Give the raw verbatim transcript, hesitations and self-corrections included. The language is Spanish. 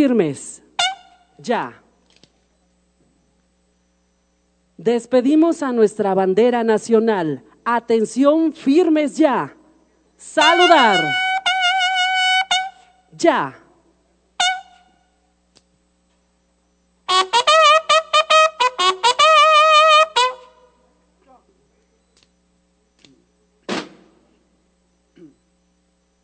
firmes. Ya. Despedimos a nuestra bandera nacional. Atención, firmes ya. Saludar. Ya.